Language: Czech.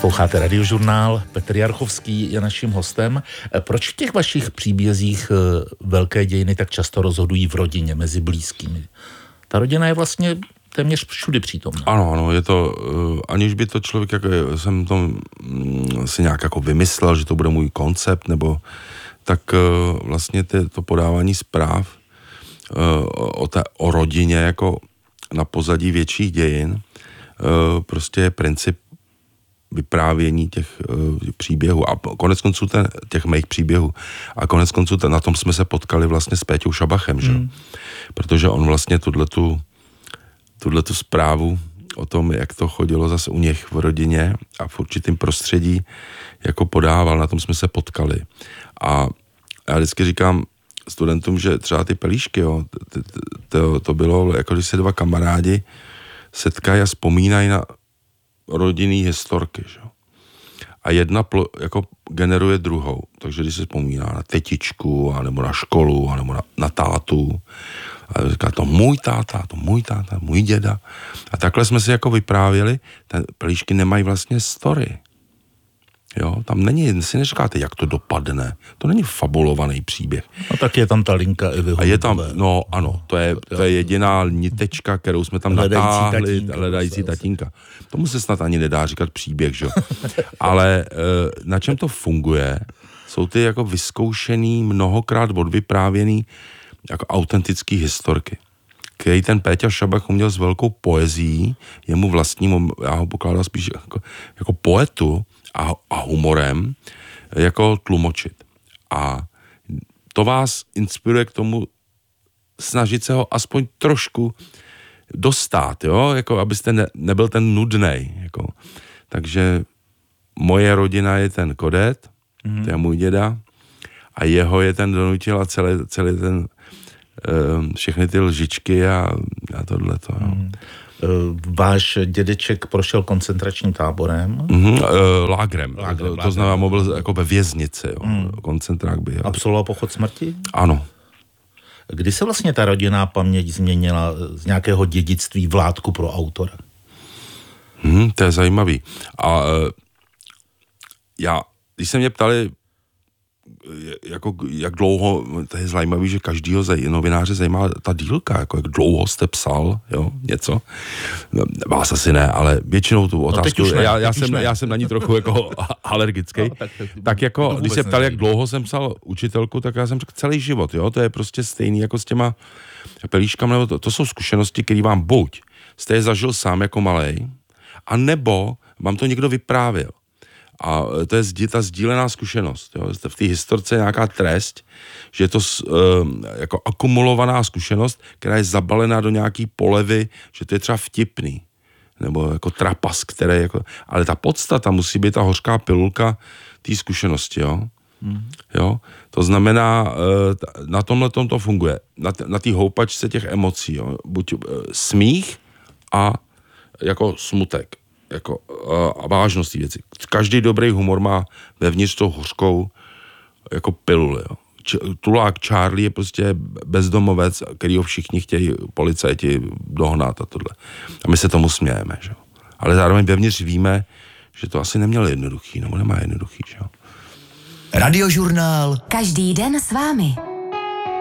Posloucháte Radiožurnál, Petr Jarchovský je naším hostem. Proč v těch vašich příbězích velké dějiny tak často rozhodují v rodině, mezi blízkými? Ta rodina je vlastně téměř všudy přítomná. Ano, je to, aniž by to člověk, jako jsem to si nějak jako vymyslel, že to bude můj koncept, nebo tak vlastně to podávání zpráv o rodině jako na pozadí větších dějin prostě je princip vyprávění těch příběhů a konec konců těch mých příběhů. A konec konců na tom jsme se potkali vlastně s Péťou Šabachem, že? Protože on vlastně tuhletu zprávu o tom, jak to chodilo zase u nich v rodině a v určitém prostředí jako podával, na tom jsme se potkali. A já vždycky říkám studentům, že třeba ty pelíšky, jo, to bylo, jako když se dva kamarádi setkají a vzpomínají na rodinný historky, že? A jedna jako generuje druhou. Takže když se vzpomíná na tetičku, anebo na školu, anebo na tátu, a říká to můj táta, můj děda. A takhle jsme si jako vyprávěli, pelíšky nemají vlastně story. Jo, tam není, si neříkáte, jak to dopadne. To není fabulovaný příběh. No tak je tam ta linka i a je tam, no ano, to je jediná nitečka, kterou jsme tam natáhli, hledající tatínka. Tomu se snad ani nedá říkat příběh, že? Ale na čem to funguje, jsou ty jako vyzkoušený, mnohokrát odvyprávěný jako autentický historky, který ten Péťa Šabach uměl s velkou poezií, jemu vlastnímu, já ho pokládám spíš jako poetu a humorem, jako tlumočit. A to vás inspiruje k tomu snažit se ho aspoň trošku dostat, jo, jako abyste nebyl ten nudnej, jako. Takže moje rodina je ten Kodet, to je můj děda, a jeho je ten Donutil a celý ten všechny ty lžičky a tohleto, jo. Váš dědeček prošel koncentračním táborem? Lágrem. To znamená, byl jako ve věznici, jo. Koncentrák byl. Absolvoval pochod smrti? Ano. Kdy se vlastně ta rodinná paměť změnila z nějakého dědictví v látku pro autora? To je zajímavý. A když se mě ptali, jako, jak dlouho, to je zajímavý, že každýho novináře zajímá ta dílka, jako jak dlouho jste psal, jo, něco. Vás asi ne, ale většinou tu otázku, já jsem na ní trochu jako alergický. No, tak jako, když se ptali, jak dlouho jsem psal učitelku, tak já jsem řekl celý život, jo, to je prostě stejný jako s těma pelíškami, nebo to jsou zkušenosti, které vám buď jste je zažil sám jako malej, a nebo vám to někdo vyprávěl. A to je ta sdílená zkušenost. Jo. V té historce je nějaká trest, že je to jako akumulovaná zkušenost, která je zabalená do nějaký polevy, že to je třeba vtipný. Nebo jako trapas, které jako... Ale ta podstata musí být ta hořká pilulka té zkušenosti, jo. Jo. To znamená, na tomhletom to funguje. Na té houpačce těch emocí, jo. Buď smích a jako smutek. Jako a vážnost té věci. Každý dobrý humor má vevnitř tou hořkou jako piluli, jo. Tulák Charlie je prostě bezdomovec, kterýho všichni chtějí policajti dohnat a tohle. A my se tomu smějeme, že jo. Ale zároveň vevnitř víme, že to asi neměl jednoduchý, nebo nemá jednoduchý, že jo. Radiožurnál. Každý den s vámi.